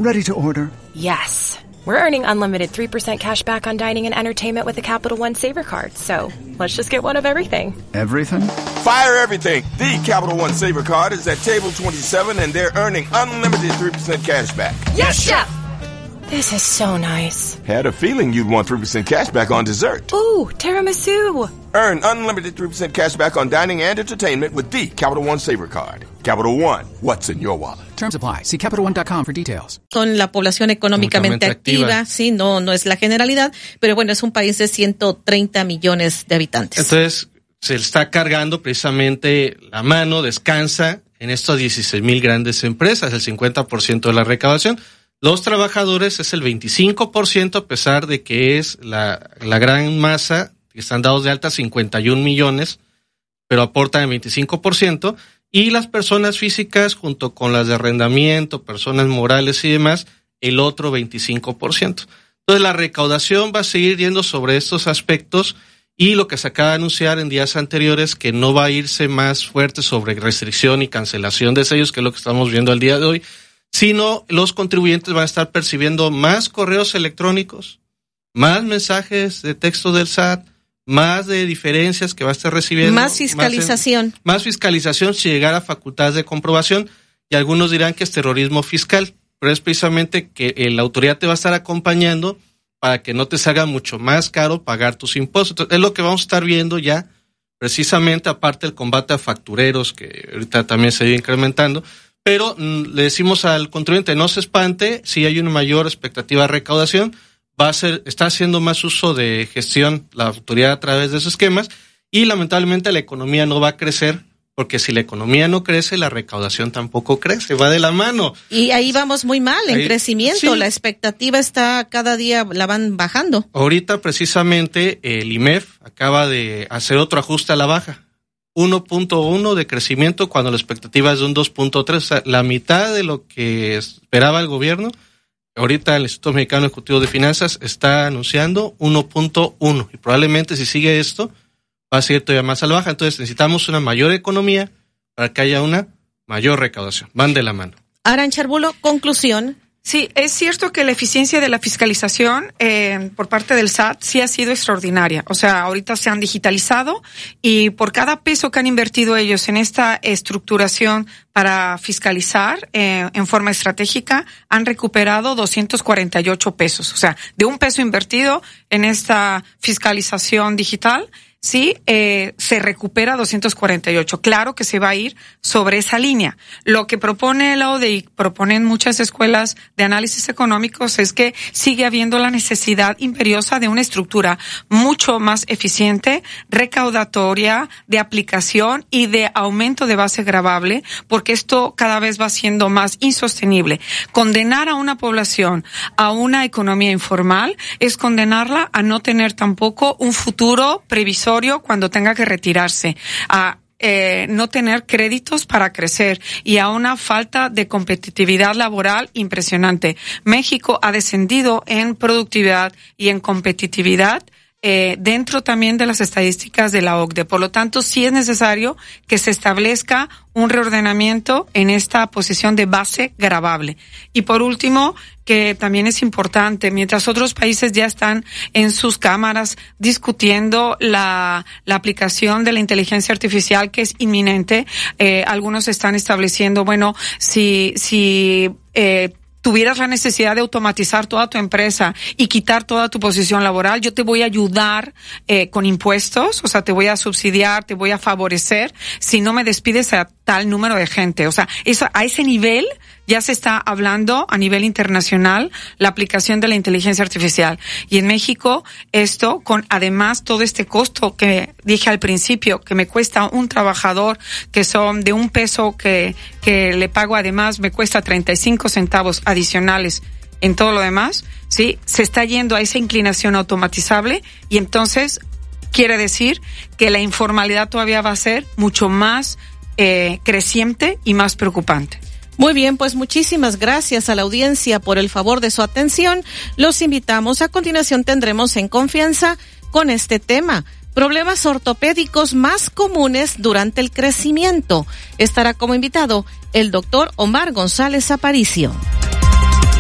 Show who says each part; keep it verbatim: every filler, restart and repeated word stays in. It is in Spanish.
Speaker 1: Ready to order.
Speaker 2: Yes. We're earning unlimited three percent cash back on dining and entertainment with the Capital One Saver Card. So let's just get one of everything.
Speaker 1: Everything?
Speaker 3: Fire everything. The Capital One Saver Card is at table twenty-seven and they're earning unlimited three percent cash back.
Speaker 2: Yes, Chef! This is so nice.
Speaker 3: Had a feeling you'd want three percent cash back on dessert.
Speaker 2: Ooh, tiramisu.
Speaker 3: Earn unlimited three percent cash back on dining and entertainment with the Capital One Saver Card. Capital One, what's in your wallet?
Speaker 1: Terms apply. See Capital One dot com for details.
Speaker 4: Son la población económicamente activa, activa, sí, no, no es la generalidad, pero bueno, es un país de ciento treinta millones de habitantes.
Speaker 5: Entonces, se está cargando precisamente la mano, descansa en estas dieciséis mil grandes empresas, el cincuenta por ciento de la recaudación. Los trabajadores es el veinticinco por ciento, a pesar de que es la, la gran masa, que están dados de alta cincuenta y un millones, pero aportan el veinticinco por ciento. Y las personas físicas, junto con las de arrendamiento, personas morales y demás, el otro veinticinco por ciento. Entonces, la recaudación va a seguir yendo sobre estos aspectos y lo que se acaba de anunciar en días anteriores, que no va a irse más fuerte sobre restricción y cancelación de sellos, que es lo que estamos viendo el día de hoy, sino los contribuyentes van a estar percibiendo más correos electrónicos, más mensajes de texto del S A T, más de diferencias que va a estar recibiendo.
Speaker 4: Más fiscalización.
Speaker 5: Más, en, más fiscalización si llegara a facultades de comprobación, y algunos dirán que es terrorismo fiscal, pero es precisamente que la autoridad te va a estar acompañando para que no te salga mucho más caro pagar tus impuestos. Entonces, es lo que vamos a estar viendo ya, precisamente, aparte del combate a factureros, que ahorita también se sigue incrementando, pero mmm, le decimos al contribuyente, no se espante, si hay una mayor expectativa de recaudación, va a ser, está haciendo más uso de gestión la autoridad a través de esos esquemas, y lamentablemente la economía no va a crecer, porque si la economía no crece, la recaudación tampoco crece, va de la mano.
Speaker 4: Y ahí vamos muy mal en ahí, crecimiento, sí. La expectativa está, cada día la van bajando.
Speaker 5: Ahorita precisamente el I M E F acaba de hacer otro ajuste a la baja, uno punto uno de crecimiento cuando la expectativa es de un dos punto tres, o sea, la mitad de lo que esperaba el gobierno. Ahorita el Instituto Mexicano Ejecutivo de Finanzas está anunciando uno punto uno y probablemente si sigue esto va a seguir todavía más a la baja. Entonces necesitamos una mayor economía para que haya una mayor recaudación. Van de la mano.
Speaker 4: Arancha Arbulo, conclusión.
Speaker 6: Sí, es cierto que la eficiencia de la fiscalización eh, por parte del S A T sí ha sido extraordinaria. O sea, ahorita se han digitalizado y por cada peso que han invertido ellos en esta estructuración para fiscalizar eh, en forma estratégica, han recuperado doscientos cuarenta y ocho pesos. O sea, de un peso invertido en esta fiscalización digital, sí, eh, se recupera doscientos cuarenta y ocho. Claro que se va a ir sobre esa línea. Lo que propone la O D E I, proponen muchas escuelas de análisis económicos, es que sigue habiendo la necesidad imperiosa de una estructura mucho más eficiente, recaudatoria, de aplicación y de aumento de base gravable, porque esto cada vez va siendo más insostenible. Condenar a una población a una economía informal es condenarla a no tener tampoco un futuro previsor cuando tenga que retirarse, a eh, no tener créditos para crecer y a una falta de competitividad laboral impresionante. México ha descendido en productividad y en competitividad eh, dentro también de las estadísticas de la O C D E. Por lo tanto, sí es necesario que se establezca un reordenamiento en esta posición de base gravable. Y por último, que también es importante, mientras otros países ya están en sus cámaras discutiendo la, la aplicación de la inteligencia artificial, que es inminente, eh, algunos están estableciendo, bueno, si, si, eh, tuvieras la necesidad de automatizar toda tu empresa y quitar toda tu posición laboral, yo te voy a ayudar eh, con impuestos, o sea, te voy a subsidiar, te voy a favorecer si no me despides a tal número de gente. O sea, eso, a ese nivel ya se está hablando a nivel internacional la aplicación de la inteligencia artificial. Y en México, esto, con además todo este costo que dije al principio, que me cuesta un trabajador, que son de un peso que, que le pago además, me cuesta treinta y cinco centavos adicionales en todo lo demás, sí, se está yendo a esa inclinación automatizable y entonces quiere decir que la informalidad todavía va a ser mucho más eh, creciente y más preocupante.
Speaker 4: Muy bien, pues muchísimas gracias a la audiencia por el favor de su atención. Los invitamos. A continuación tendremos En Confianza con este tema: problemas ortopédicos más comunes durante el crecimiento. Estará como invitado el doctor Omar González Aparicio.